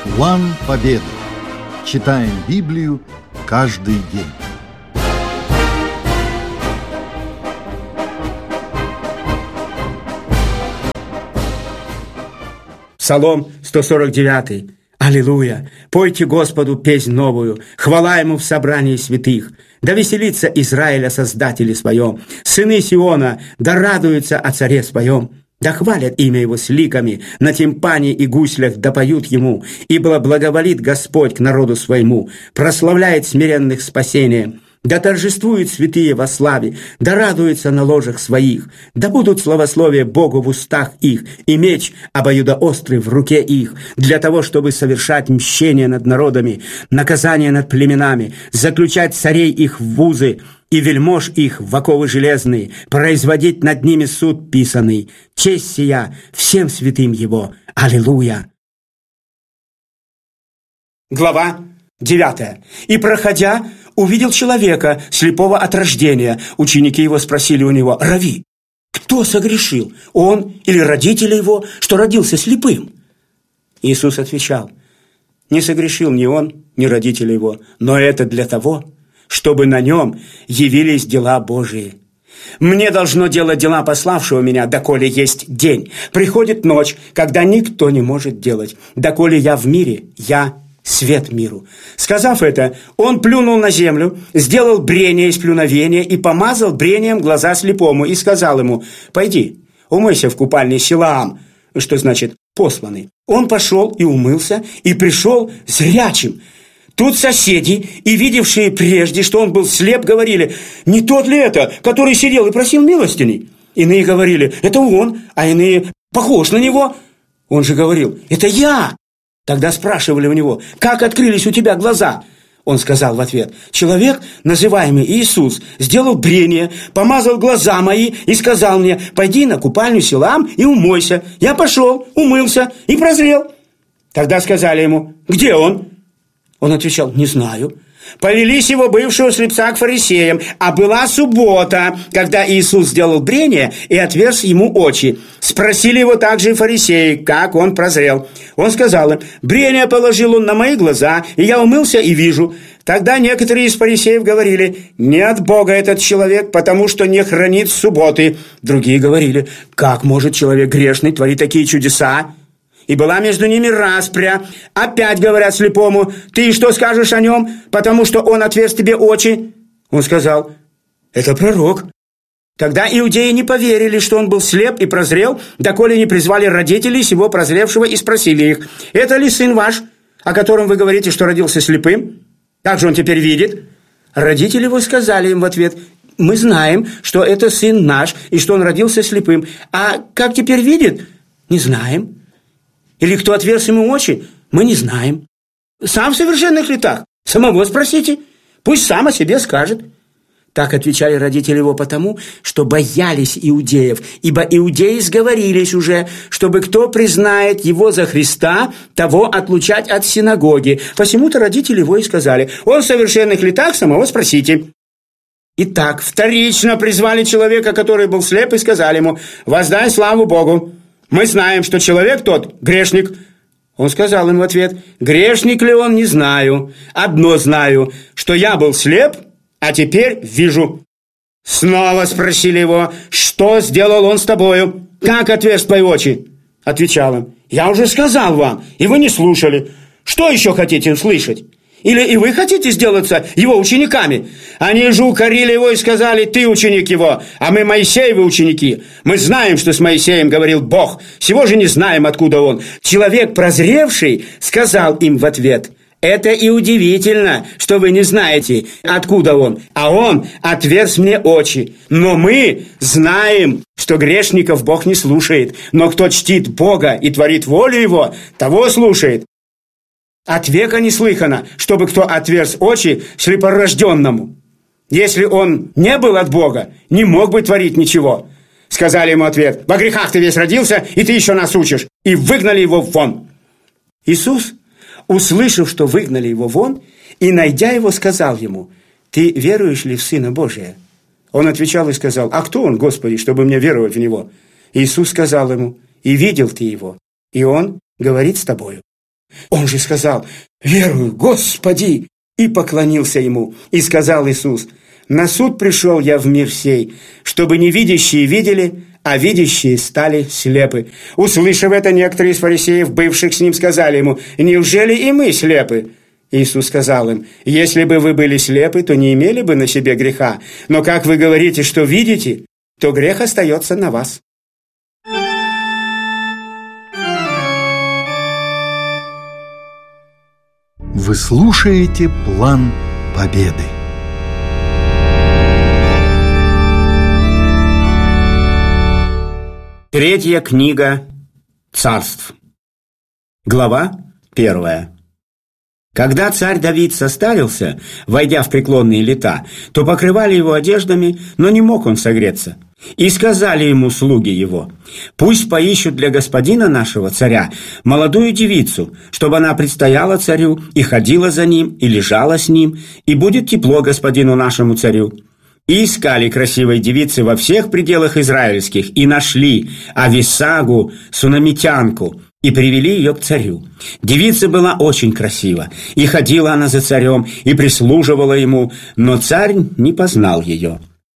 План победы. Читаем Библию каждый день. Псалом 149. Аллилуйя! Пойте Господу песнь новую, хвала Ему в собрании святых. Да веселится Израиль о Создателе Своем, сыны Сиона, да радуются о Царе Своем. Да хвалят имя Его с ликами, на тимпане и гуслях да поют Ему, ибо благоволит Господь к народу Своему, прославляет смиренных спасением. Да торжествуют святые во славе, да радуются на ложах своих, да будут славословия Богу в устах их, и меч обоюдоострый в руке их, для того, чтобы совершать мщение над народами, наказание над племенами, заключать царей их в вузы и вельмож их в оковы железные, производить над ними суд писанный. Честь сия всем святым Его. Аллилуйя! Глава 9. «И, проходя, увидел человека, слепого от рождения. Ученики его спросили у него: Рави, кто согрешил, он или родители его, что родился слепым?» Иисус отвечал: «Не согрешил ни он, ни родители его, но это для того, чтобы на нем явились дела Божии. Мне должно делать дела пославшего меня, доколе есть день. Приходит ночь, когда никто не может делать. Доколе я в мире, я свет миру». Сказав это, он плюнул на землю, сделал брение из плюновения и помазал брением глаза слепому и сказал ему: «Пойди, умойся в купальне Силаам», что значит «посланный». Он пошел и умылся, и пришел зрячим. Тут соседи, и видевшие прежде, что он был слеп, говорили: «Не тот ли это, который сидел и просил милостыни?» Иные говорили: «Это он», а иные: «Похож на него». Он же говорил: «Это я». Тогда спрашивали у него: «Как открылись у тебя глаза?» Он сказал в ответ: «Человек, называемый Иисус, сделал брение, помазал глаза мои и сказал мне: пойди на купальню Силаам и умойся. Я пошел, умылся и прозрел». Тогда сказали ему: «Где он?» Он отвечал: «Не знаю». Повели его бывшего слепца к фарисеям, а была суббота, когда Иисус сделал брение и отверз ему очи. Спросили его также и фарисеи, как он прозрел. Он сказал им: «Брение положил он на мои глаза, и я умылся и вижу». Тогда некоторые из фарисеев говорили: «Не от Бога этот человек, потому что не хранит субботы». Другие говорили: «Как может человек грешный творить такие чудеса?» И была между ними распря. Опять говорят слепому: «Ты что скажешь о нем, потому что он отверз тебе очи?» Он сказал: «Это пророк». Тогда иудеи не поверили, что он был слеп и прозрел, доколе не призвали родителей сего прозревшего и спросили их: «Это ли сын ваш, о котором вы говорите, что родился слепым? Как же он теперь видит?» Родители его сказали им в ответ: «Мы знаем, что это сын наш, и что он родился слепым. А как теперь видит? Не знаем. Или кто отверз ему очи? Мы не знаем. Сам в совершенных летах? Самого спросите. Пусть сам о себе скажет». Так отвечали родители его потому, что боялись иудеев, ибо иудеи сговорились уже, чтобы кто признает его за Христа, того отлучать от синагоги. Посему-то родители его и сказали: «Он в совершенных летах, самого спросите». Итак, вторично призвали человека, который был слеп, и сказали ему: «Воздай славу Богу. Мы знаем, что человек тот грешник». Он сказал им в ответ: «Грешник ли он, не знаю. Одно знаю, что я был слеп, а теперь вижу». Снова спросили его: «Что сделал он с тобою? Как отверз твои очи?» Отвечал им: «Я уже сказал вам, и вы не слушали. Что еще хотите услышать? Или и вы хотите сделаться его учениками?» Они же укорили его и сказали: «Ты ученик его, а мы Моисеевы ученики. Мы знаем, что с Моисеем говорил Бог, сего же не знаем, откуда он». Человек, прозревший, сказал им в ответ: «Это и удивительно, что вы не знаете, откуда он, а он отверз мне очи. Но мы знаем, что грешников Бог не слушает, но кто чтит Бога и творит волю Его, того слушает. От века не слыхано, чтобы кто отверз очи слепорожденному. Если он не был от Бога, не мог бы творить ничего». Сказали ему ответ: «Во грехах ты весь родился, и ты еще нас учишь». И выгнали его вон. Иисус, услышав, что выгнали его вон, и, найдя его, сказал ему: «Ты веруешь ли в Сына Божия?» Он отвечал и сказал: «А кто он, Господи, чтобы мне веровать в Него?» Иисус сказал ему: «И видел ты его, и он говорит с тобою». Он же сказал: «Верую, Господи!» и поклонился ему. И сказал Иисус: «На суд пришел я в мир сей, чтобы невидящие видели, а видящие стали слепы». Услышав это, некоторые из фарисеев, бывших с ним, сказали ему: «Неужели и мы слепы?» Иисус сказал им: «Если бы вы были слепы, то не имели бы на себе греха. Но как вы говорите, что видите, то грех остается на вас». Вы слушаете «План Победы». Третья книга Царств. Глава 1. Когда царь Давид состарился, войдя в преклонные лета, то покрывали его одеждами, но не мог он согреться. И сказали ему слуги его: «Пусть поищут для господина нашего царя молодую девицу, чтобы она предстояла царю и ходила за ним, и лежала с ним, и будет тепло господину нашему царю». И искали красивой девицы во всех пределах израильских, и нашли Ависагу, сунамитянку, и привели ее к царю. Девица была очень красива, и ходила она за царем, и прислуживала ему, но царь не познал ее.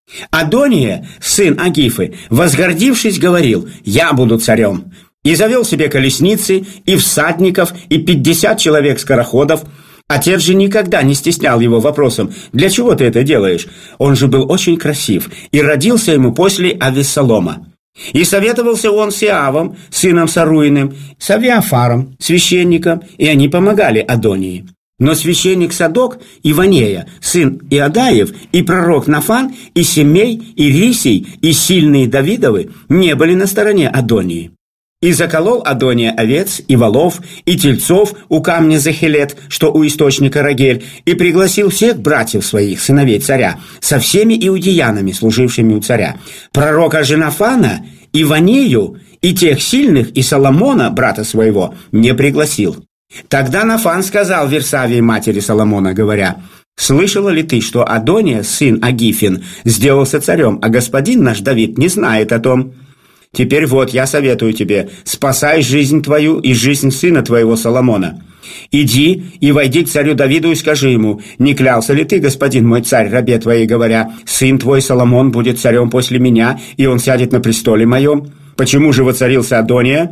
Адония, сын Агифы, возгордившись, говорил: «Я буду царем». И завел себе колесницы, и всадников, и 50 человек-скороходов. Отец же никогда не стеснял его вопросом: «Для чего ты это делаешь?» Он же был очень красив, и родился ему после Авессалома. И советовался он с Иавом, сыном Саруиным, с Авиафаром, священником, и они помогали Адонии. Но священник Садок и Ванея, сын Иадаев, и пророк Нафан, и Семей, и Рисий, и сильные Давидовы не были на стороне Адонии. И заколол Адония овец, и волов, и тельцов у камня Захелет, что у источника Рогель, и пригласил всех братьев своих, сыновей царя, со всеми иудеянами, служившими у царя, пророка же Нафана, и Ванею, и тех сильных, и Соломона, брата своего, не пригласил. Тогда Нафан сказал Версавии, матери Соломона, говоря: «Слышала ли ты, что Адония, сын Агифин, сделался царем, а господин наш Давид не знает о том? Теперь вот я советую тебе: спасай жизнь твою и жизнь сына твоего Соломона. Иди и войди к царю Давиду и скажи ему: не клялся ли ты, господин мой царь, рабе твоей, говоря: сын твой Соломон будет царем после меня, и он сядет на престоле моем? Почему же воцарился Адония?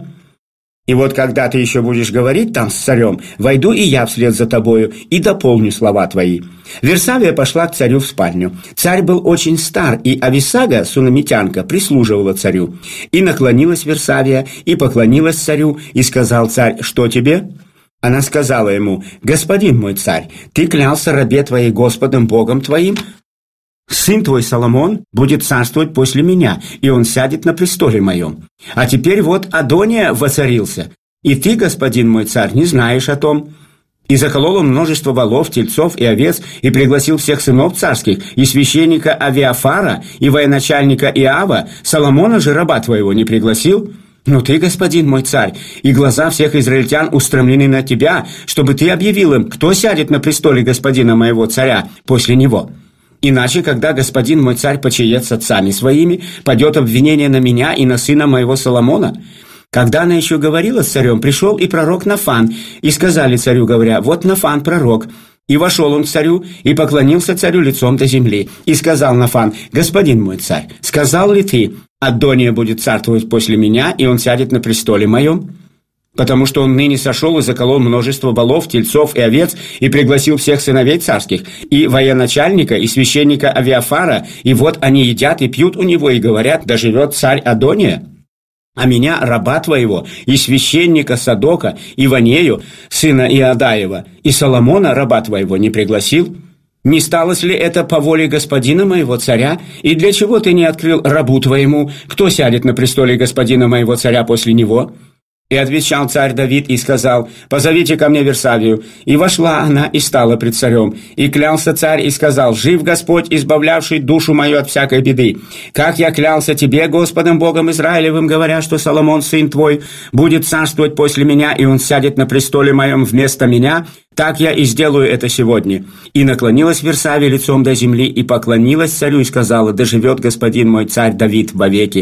И вот когда ты еще будешь говорить там с царем, войду и я вслед за тобою и дополню слова твои». Версавия пошла к царю в спальню. Царь был очень стар, и Ависага, сунамитянка, прислуживала царю. И наклонилась Версавия, и поклонилась царю, и сказал царь: «Что тебе?» Она сказала ему: «Господин мой царь, ты клялся рабе твоей Господом Богом твоим: сын твой Соломон будет царствовать после меня, и он сядет на престоле моем. А теперь вот Адония воцарился, и ты, господин мой царь, не знаешь о том». И заколол он множество волов, тельцов и овец, и пригласил всех сынов царских, и священника Авиафара, и военачальника Иава. Соломона же, раба твоего, не пригласил? Но ты, господин мой царь, и глаза всех израильтян устремлены на тебя, чтобы ты объявил им, кто сядет на престоле господина моего царя после него. Иначе, когда господин мой царь почиет с отцами своими, падет обвинение на меня и на сына моего Соломона». Когда она еще говорила с царем, пришел и пророк Нафан, и сказали царю, говоря: «Вот Нафан пророк». И вошел он к царю, и поклонился царю лицом до земли. И сказал Нафан: «Господин мой царь, сказал ли ты: Адония будет царствовать после меня, и он сядет на престоле моем? Потому что он ныне сошел и заколол множество волов, тельцов и овец, и пригласил всех сыновей царских, и военачальника, и священника Авиафара, и вот они едят и пьют у него, и говорят: да живет царь Адония. А меня, раба твоего, и священника Садока, и Ванею, сына Иадаева, и Соломона, раба твоего, не пригласил? Не сталось ли это по воле господина моего царя? И для чего ты не открыл рабу твоему, кто сядет на престоле господина моего царя после него?» И отвечал царь Давид и сказал: «Позовите ко мне Версавию». И вошла она и стала пред царем. И клялся царь и сказал: «Жив Господь, избавлявший душу мою от всякой беды. Как я клялся тебе, Господом Богом Израилевым, говоря, что Соломон, сын твой, будет царствовать после меня, и он сядет на престоле моем вместо меня, так я и сделаю это сегодня». И наклонилась Версавия лицом до земли, и поклонилась царю, и сказала: «Да живет господин мой царь Давид вовеки».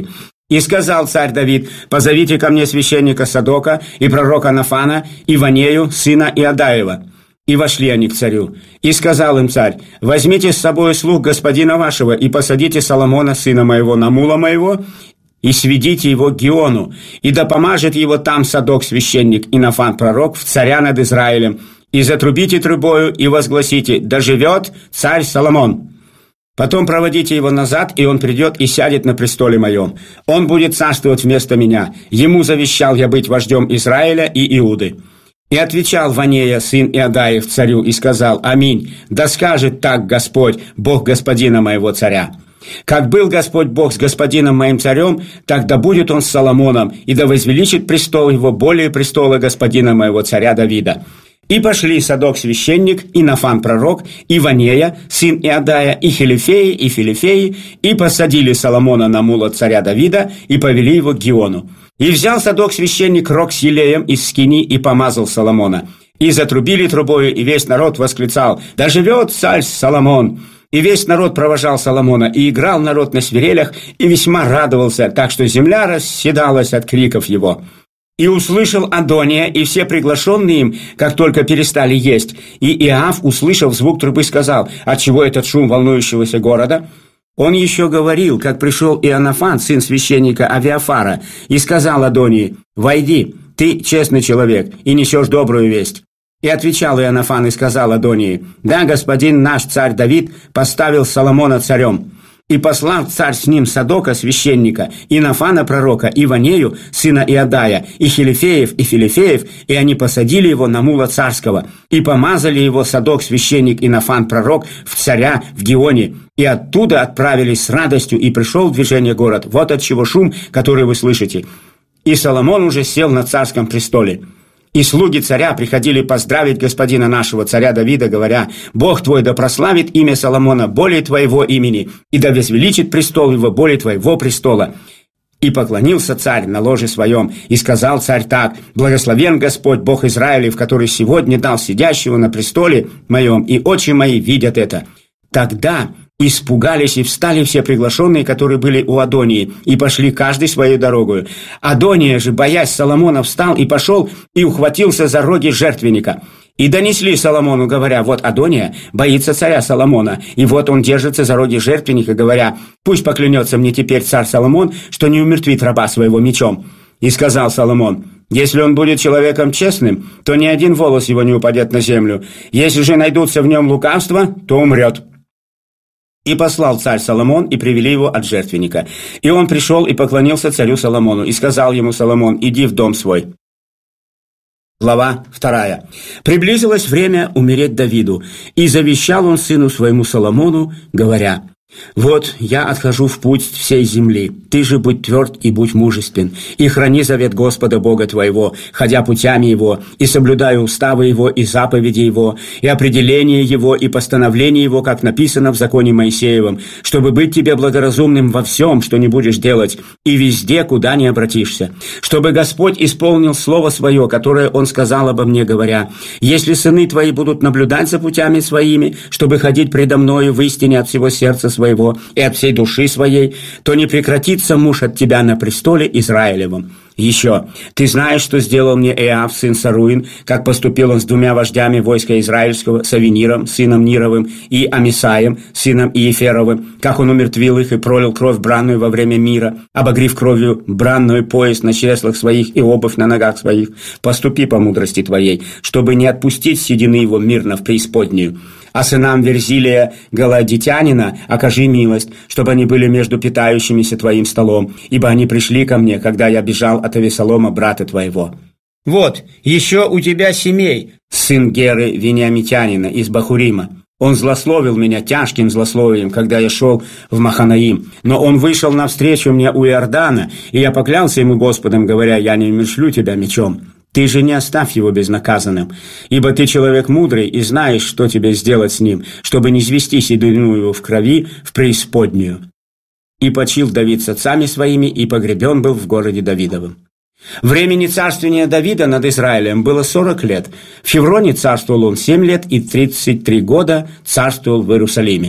И сказал царь Давид: «Позовите ко мне священника Садока и пророка Нафана и Ванею, сына Иадаева». И вошли они к царю. И сказал им царь: «Возьмите с собой слуг господина вашего и посадите Соломона, сына моего, на мула моего, и сведите его к Гиону, и да помажет его там Садок священник и Нафан пророк в царя над Израилем, и затрубите трубою и возгласите: да живет царь Соломон. Потом проводите его назад, и он придет и сядет на престоле моем. Он будет царствовать вместо меня. Ему завещал я быть вождем Израиля и Иуды». И отвечал Ванея, сын Иадаев, царю, и сказал: «Аминь, да скажет так Господь, Бог господина моего царя. Как был Господь Бог с господином моим царем, так да будет он с Соломоном, и да возвеличит престол его более престола господина моего царя Давида». И пошли Садок священник, и Нафан пророк, и Ванея, сын Иадая, и Хелифеи, и Филифеи, и посадили Соломона на мула царя Давида, и повели его к Гиону. И взял Садок священник рог с елеем из скини, и помазал Соломона. И затрубили трубою, и весь народ восклицал: «Да живет царь Соломон!» И весь народ провожал Соломона, и играл народ на свирелях, и весьма радовался, так что земля расседалась от криков его. И услышал Адония, и все приглашенные им, как только перестали есть. И Иав, услышав звук трубы, сказал: «Отчего этот шум волнующегося города?» Он еще говорил, как пришел Иоаннафан, сын священника Авиафара, и сказал Адонии: «Войди, ты честный человек, и несешь добрую весть». И отвечал Иоаннафан и сказал Адонии: «Да, господин наш царь Давид поставил Соломона царем». И послал царь с ним Садока, священника, и Нафана пророка, и Ванею, сына Иадая, и Хелифеев, и Филифеев, и они посадили его на мула царского, и помазали его Садок, священник, и Нафан пророк в царя в Гионе, и оттуда отправились с радостью, и пришел в движение город. Вот от чего шум, который вы слышите. И Соломон уже сел на царском престоле. И слуги царя приходили поздравить господина нашего царя Давида, говоря: «Бог твой да прославит имя Соломона более твоего имени, и да возвеличит престол его более твоего престола». И поклонился царь на ложе своем, и сказал царь так: «Благословен Господь, Бог Израилев, который сегодня дал сидящего на престоле моем, и очи мои видят это». Тогда испугались и встали все приглашенные, которые были у Адонии, и пошли каждый своей дорогою. Адония же, боясь Соломона, встал и пошел, и ухватился за роги жертвенника. И донесли Соломону, говоря: «Вот Адония боится царя Соломона, и вот он держится за роги жертвенника, говоря: пусть поклянется мне теперь царь Соломон, что не умертвит раба своего мечом». И сказал Соломон: «Если он будет человеком честным, то ни один волос его не упадет на землю. Если же найдутся в нем лукавства, то умрет». И послал царь Соломон, и привели его от жертвенника. И он пришел и поклонился царю Соломону, и сказал ему Соломон: «Иди в дом свой». Глава 2. Приблизилось время умереть Давиду, и завещал он сыну своему Соломону, говоря: «Вот я отхожу в путь всей земли, ты же будь тверд и будь мужествен, и храни завет Господа Бога твоего, ходя путями его, и соблюдая уставы его, и заповеди его, и определение его, и постановление его, как написано в законе Моисеевом, чтобы быть тебе благоразумным во всем, что не будешь делать, и везде, куда не обратишься, чтобы Господь исполнил слово свое, которое Он сказал обо мне, говоря: если сыны твои будут наблюдать за путями своими, чтобы ходить предо мною в истине от всего сердца своего и от всей души своей, то не прекратится муж от тебя на престоле Израилевом. Еще, ты знаешь, что сделал мне Иав, сын Саруин, как поступил он с двумя вождями войска израильского, с Авениром, сыном Нировым, и Амисаем, сыном Иеферовым, как он умертвил их и пролил кровь бранную во время мира, обогрев кровью бранную пояс на чреслах своих и обувь на ногах своих. Поступи по мудрости твоей, чтобы не отпустить седины его мирно в преисподнюю. А сынам Верзилия, галаадитянина, окажи милость, чтобы они были между питающимися твоим столом, ибо они пришли ко мне, когда я бежал от Авесолома, брата твоего. Вот, еще у тебя Семей, сын Геры Вениамитянина из Бахурима. Он злословил меня тяжким злословием, когда я шел в Маханаим. Но он вышел навстречу мне у Иордана, и я поклялся ему Господом, говоря: я не умершлю тебя мечом. Ты же не оставь его безнаказанным, ибо ты человек мудрый и знаешь, что тебе сделать с ним, чтобы не звести седину его в крови в преисподнюю». И почил Давид с отцами своими, и погребен был в городе Давидовом. Времени царствования Давида над Израилем было 40 лет. В Хевроне царствовал он 7 лет, и 33 года царствовал в Иерусалиме.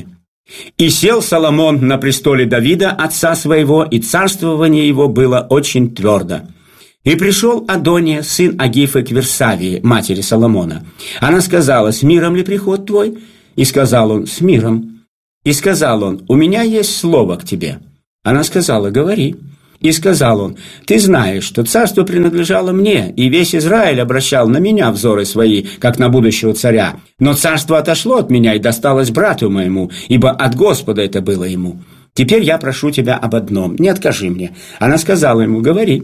И сел Соломон на престоле Давида, отца своего, и царствование его было очень твердо. И пришел Адония, сын Агифы, к Версавии, матери Соломона. Она сказала: «С миром ли приход твой?» И сказал он: «С миром». И сказал он: «У меня есть слово к тебе». Она сказала: «Говори». И сказал он: «Ты знаешь, что царство принадлежало мне, и весь Израиль обращал на меня взоры свои, как на будущего царя. Но царство отошло от меня и досталось брату моему, ибо от Господа это было ему. Теперь я прошу тебя об одном, не откажи мне». Она сказала ему: «Говори».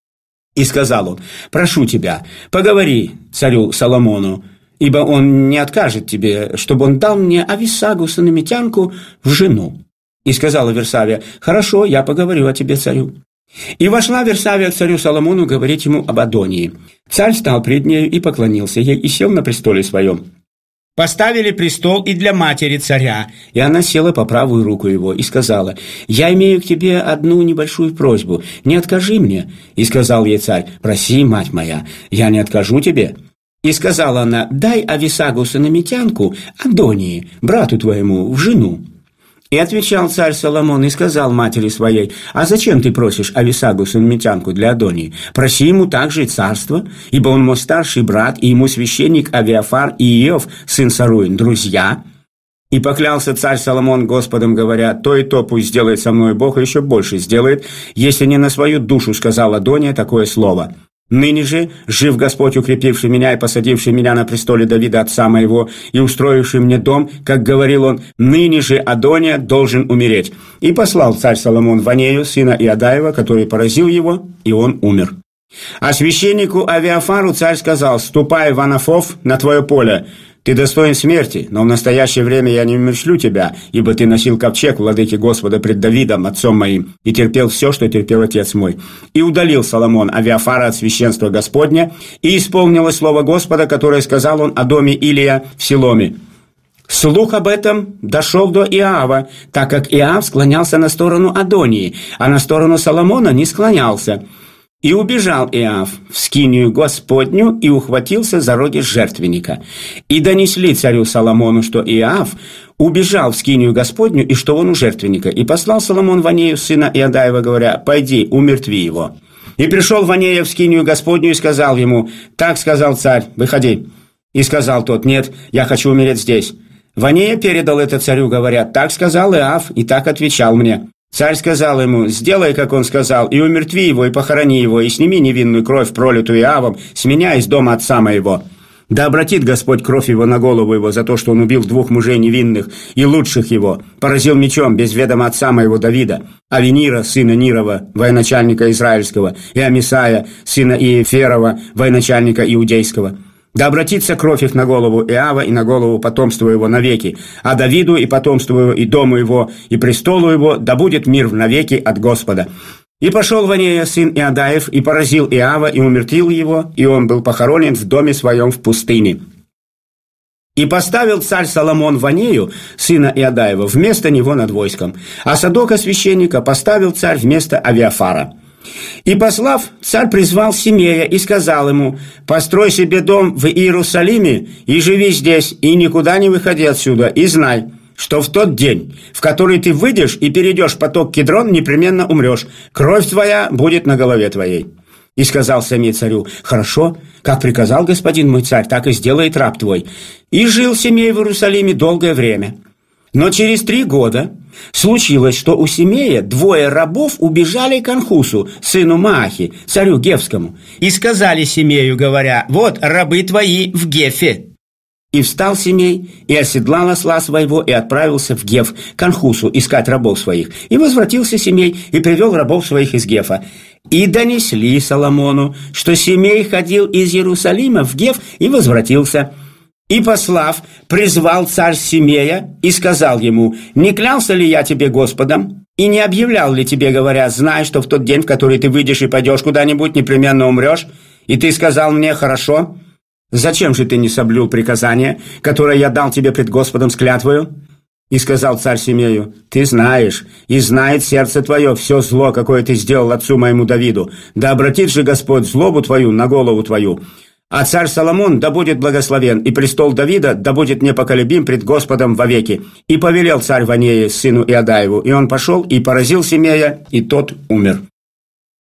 И сказал он: «Прошу тебя, поговори царю Соломону, ибо он не откажет тебе, чтобы он дал мне Ависагу, сунамитянку, в жену». И сказала Версавия: «Хорошо, я поговорю о тебе царю». И вошла Версавия к царю Соломону говорить ему об Адонии. Царь стал пред нею и поклонился ей, и сел на престоле своем. Поставили престол и для матери царя, и она села по правую руку его, и сказала: «Я имею к тебе одну небольшую просьбу, не откажи мне». И сказал ей царь: «Проси, мать моя, я не откажу тебе». И сказала она: «Дай Ависагу, сунамитянку, Адонии, брату твоему, в жену». И отвечал царь Соломон и сказал матери своей: «А зачем ты просишь Ависагу, сунамитянку, для Адонии? Проси ему также и царство, ибо он мой старший брат, и ему священник Авиафар и Иов, сын Саруин, друзья». И поклялся царь Соломон Господом, говоря: «То и то пусть сделает со мной Бог, и еще больше сделает, если не на свою душу сказал Адония такое слово. Ныне же, жив Господь, укрепивший меня и посадивший меня на престоле Давида отца моего, и устроивший мне дом, как говорил он, ныне же Адония должен умереть». И послал царь Соломон Ванею, сына Иадаева, который поразил его, и он умер. А священнику Авиафару царь сказал: «Ступай в Анафов на твое поле. Ты достоин смерти, но в настоящее время я не умерщвлю тебя, ибо ты носил ковчег владыки Господа пред Давидом, отцом моим, и терпел все, что терпел отец мой». И удалил Соломон Авиафара от священства Господня, и исполнилось слово Господа, которое сказал он о доме Илия в Силоме. Слух об этом дошел до Иава, так как Иав склонялся на сторону Адонии, а на сторону Соломона не склонялся. И убежал Иав в скинию Господню и ухватился за роги жертвенника. И донесли царю Соломону, что Иав убежал в скинию Господню и что он у жертвенника. И послал Соломон Ванею, сына Иадаева, говоря: «Пойди, умертви его». И пришел Ванея в скинию Господню и сказал ему: «Так сказал царь, выходи». И сказал тот: «Нет, я хочу умереть здесь». Ванея передал это царю, говоря: «Так сказал Иав, и так отвечал мне». Царь сказал ему: «Сделай, как он сказал, и умертви его, и похорони его, и сними невинную кровь, пролитую Иавом, с меня из дома отца моего. Да обратит Господь кровь его на голову его за то, что он убил 2 мужей невинных и лучших его, поразил мечом без ведома отца моего Давида, Авенира, сына Нирова, военачальника израильского, и Амисая, сына Иеферова, военачальника иудейского. Да обратится кровь их на голову Иава и на голову потомства его навеки, а Давиду и потомству его, и дому его, и престолу его, да будет мир навеки от Господа». И пошел Ванея, сын Иадаев, и поразил Иава, и умертвил его, и он был похоронен в доме своем в пустыне. И поставил царь Соломон Ванею, сына Иадаева, вместо него над войском, а Садока священника поставил царь вместо Авиафара. И послав, царь призвал Симея и сказал ему: «Построй себе дом в Иерусалиме и живи здесь, и никуда не выходи отсюда, и знай, что в тот день, в который ты выйдешь и перейдешь поток Кидрон, непременно умрешь, кровь твоя будет на голове твоей». И сказал Симей царю: «Хорошо, как приказал господин мой царь, так и сделает раб твой». И жил Симей в Иерусалиме долгое время. Но через 3 года случилось, что у Симея 2 рабов убежали к Анхусу, сыну Маахи, царю Гефскому, и сказали Симею, говоря: «Вот рабы твои в Гефе». И встал Симей, и оседлал осла своего, и отправился в Геф к Анхусу искать рабов своих. И возвратился Симей, и привел рабов своих из Гефа. И донесли Соломону, что Симей ходил из Иерусалима в Геф и возвратился. И, послав, призвал царь Симея и сказал ему: «Не клялся ли я тебе Господом? И не объявлял ли тебе, говоря: знай, что в тот день, в который ты выйдешь и пойдешь куда-нибудь, непременно умрешь? И ты сказал мне: хорошо. Зачем же ты не соблюл приказание, которое я дал тебе пред Господом с клятвою?» И сказал царь Симею: «Ты знаешь, и знает сердце твое все зло, какое ты сделал отцу моему Давиду. Да обратит же Господь злобу твою на голову твою. А царь Соломон да будет благословен, и престол Давида да будет непоколебим пред Господом вовеки. И повелел царь Ванее, сыну Иадаеву, и он пошел и поразил Семея, и тот умер.